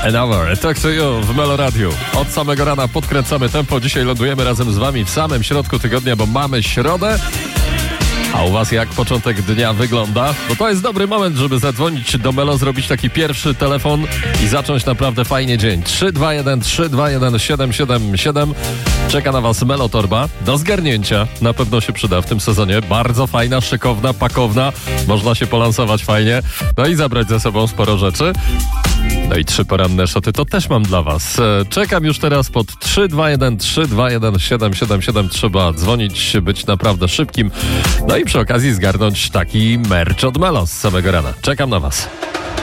Another, Talk to You w Melo Radiu. Od samego rana podkręcamy tempo. Dzisiaj lądujemy razem z wami w samym środku tygodnia, bo mamy środę. A u was jak początek dnia wygląda? No to jest dobry moment, żeby zadzwonić do Melo, zrobić taki pierwszy telefon i zacząć naprawdę fajnie dzień. 321 777. Czeka na was Melo Torba do zgarnięcia. Na pewno się przyda w tym sezonie. Bardzo fajna, szykowna, pakowna. Można się polansować fajnie. No i zabrać ze sobą sporo rzeczy. No i 3 poranne szoty to też mam dla was. Czekam już teraz pod 321 777. Trzeba dzwonić, być naprawdę szybkim. No i przy okazji zgarnąć taki merch od Melo z samego rana. Czekam na was.